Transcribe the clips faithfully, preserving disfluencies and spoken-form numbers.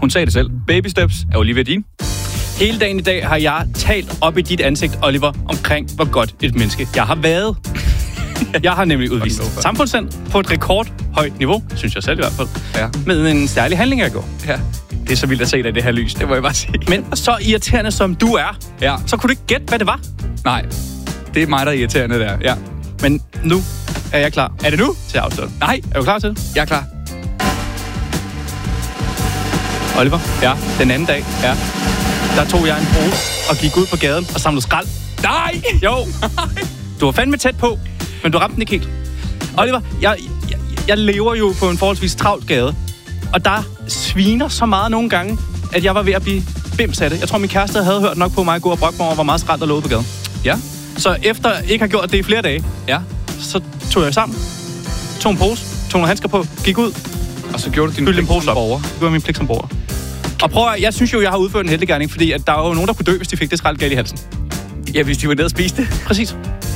Hun sagde det selv. Baby steps er Olivia Dean. Hele dagen i dag har jeg talt op i dit ansigt, Oliver, omkring hvor godt et menneske jeg har været. Jeg har nemlig udvist samfundssind på et rekordhøjt niveau, synes jeg selv i hvert fald, ja. Med en særlig handling, jeg går. Ja. Det er så vildt at se dig i det her lys, det må jeg bare sige. Men så irriterende som du er, ja. Så kunne du ikke gætte, hvad det var? Nej, det er mig, der er irriterende der, ja. Men nu er jeg klar. Er det nu? Til at afsløre. Nej. Er du klar til det? Jeg er klar. Oliver? Ja? Den anden dag, ja. Der tog jeg en pose og gik ud på gaden og samlede skrald. Nej! Jo! Du var fandme tæt på, men du ramte den ikke helt. Oliver, jeg, jeg, jeg lever jo på en forholdsvis travlt gade, og der sviner så meget nogle gange, at jeg var ved at blive bims af det. Jeg tror, min kæreste havde hørt nok på mig gå og brokke mig over, hvor meget skrald der lå på gaden. Ja. Så efter ikke har gjort det i flere dage, ja. Så tog jeg sammen, tog en pose, tog nogle handsker på, gik ud, og så gjorde du din pligt som borger. Det var min pligt som borger. Og prøv at, jeg synes jo, jeg har udført en heltegerning, fordi at der var jo nogen, der kunne dø, hvis de fik det skrald galt i halsen. Ja, hvis de var nede og spiste det. Præcis.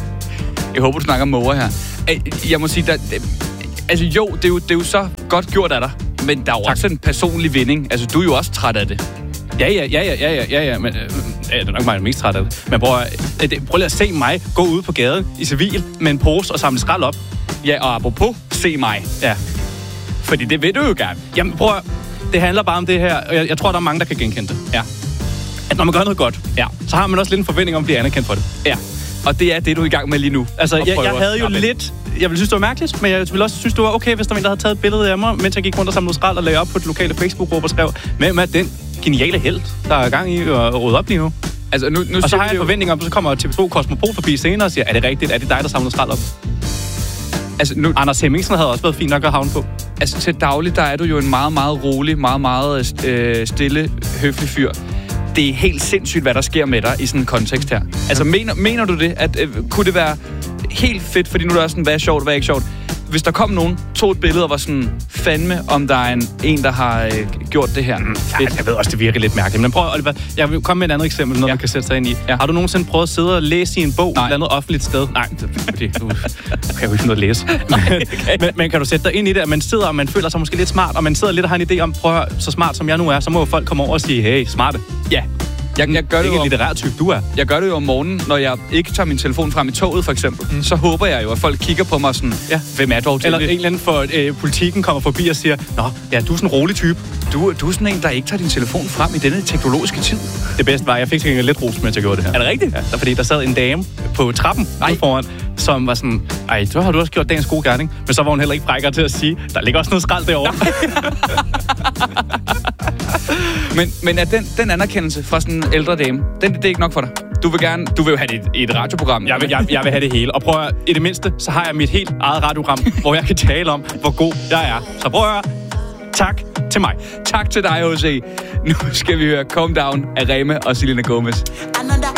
Jeg håber, du snakker om måger her. Jeg må sige, der, altså jo det, er jo, det er jo så godt gjort af dig, men der er jo tak. Også en personlig vinding. Altså, du er jo også træt af det. Ja, ja, ja, ja, ja, ja, ja, men øh, ja, det er nok mig, der er mest træt af det. Men prøv, øh, prøv lige at se mig gå ud på gaden i civil med en pose og samle skrald op. Ja, og apropos, se mig. Ja. Fordi det vil du jo gerne. Jamen, prøv at, det handler bare om det her, og jeg, jeg tror, der er mange, der kan genkende det. Ja. At når man gør noget godt, ja, så har man også lidt en forventning om at blive anerkendt for det. Ja. Og det er det, du er i gang med lige nu. Altså, jeg, jeg havde jo lidt... Jeg ville synes, det var mærkeligt, men jeg ville også synes, det var okay, hvis der var en, der havde taget et billede af mig, mens jeg gik rundt og samlede skrald og lagde op på det lokale Facebook-gruppe og skrev, hvem er den geniale helt, der er i gang i at rydde op lige nu. Altså, nu, nu og så har jeg en forventning om, så kommer T V to Cosmopol forbi senere og siger, er det rigtigt? Er det dig, der samlede skrald op? Altså, nu... Anders Hemmingsen havde også været fint nok at havne på. Altså, til daglig, der er du jo en meget, meget rolig, meget, meget øh, stille, høflig fyr. Det er helt sindssygt, hvad der sker med dig i sådan en kontekst her. Altså, mener, mener du det? At, øh, kunne det være helt fedt, fordi nu er der sådan, hvad er sjovt, hvad er ikke sjovt? Hvis der kom nogen, tog et billede og var sådan, fandme, om der er en, en der har øh, gjort det her. Mm, ja, jeg ved også, det virker lidt mærkeligt. Men prøv, Oliver, jeg vil komme med et andet eksempel, noget ja. Man kan sætte sig ind i. Ja. Har du nogensinde prøvet at sidde og læse i en bog, et eller andet offentligt sted? Nej, fordi du kan jo ikke noget at læse. Men, okay. men, men kan du sætte dig ind i det, at man sidder, og man føler sig måske lidt smart, og man sidder lidt og har en idé om, prøv at høre, så smart som jeg nu er, så må jo folk komme over og sige, hey, smarte. Ja. Jeg, jeg gør det ikke jo en litterær type, du er. Jeg gør det jo om morgenen, når jeg ikke tager min telefon frem i toget, for eksempel. Mm. Så håber jeg jo, at folk kigger på mig sådan, ja, hvem er dog til eller det? En eller anden for øh, politikken kommer forbi og siger, nå, ja, du er sådan en rolig type. Du, du er sådan en, der ikke tager din telefon frem i denne teknologiske tid. Det bedste var, at jeg fik sådan lidt ros, mens jeg gjorde det her. Er det rigtigt? Ja, der, fordi der sad en dame på trappen foran, som var sådan, ej, så har du også gjort dagens gode gerning. Men så var hun heller ikke frækker til at sige, der ligger også noget skrald derovre. men, men er den, den anerkendelse fra sådan en ældre dame, den, det er ikke nok for dig? Du vil gerne, du vil jo have det i et, et radioprogram. Jeg vil, jeg, jeg vil have det hele. Og prøv at, i det mindste, så har jeg mit helt eget radioprogram, hvor jeg kan tale om, hvor god jeg er. Så prøv at høre. Tak til mig. Tak til dig, H C. Nu skal vi høre Calm Down af Rema og Selena Gomez.